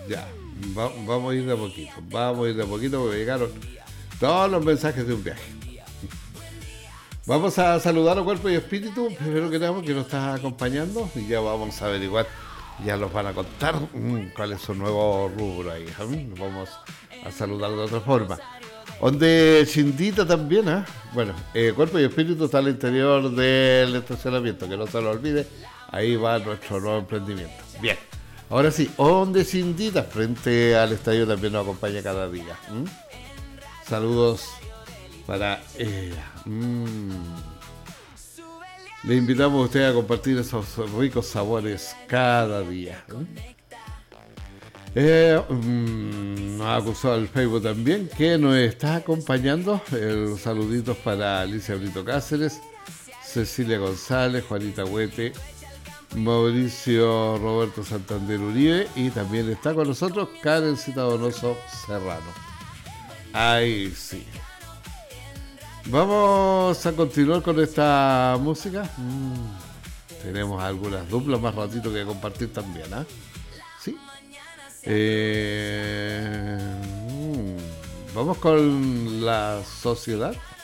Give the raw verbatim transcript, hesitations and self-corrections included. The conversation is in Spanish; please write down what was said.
Ya, va- vamos a ir de a poquito, vamos a ir de a poquito porque llegaron todos los mensajes de un viaje. Vamos a saludar a Cuerpo y Espíritu, primero que nada, que nos está acompañando y ya vamos a averiguar, ya nos van a contar mm, cuál es su nuevo rubro ahí. ¿eh? Vamos a saludar de otra forma. Donde Chindita también, ¿eh? Bueno, eh, Cuerpo y Espíritu está al interior del estacionamiento, que no se lo olvide, ahí va nuestro nuevo emprendimiento. Bien, ahora sí, Onde Chindita, frente al estadio también nos acompaña cada día. ¿m? Saludos para ella. Mm. Le invitamos a usted a compartir esos ricos sabores cada día. ¿eh? Eh, mm, nos acusó el Facebook también que nos está acompañando. El saluditos para Alicia Brito Cáceres, Cecilia González, Juanita Huete, Mauricio Roberto Santander Uribe y también está con nosotros Karencita Donoso Serrano. Ahí sí. Vamos a continuar con esta música. Mm, tenemos algunas duplas más ratito que compartir también, ¿ah? ¿eh? Sí. Eh, mm, vamos con la sociedad.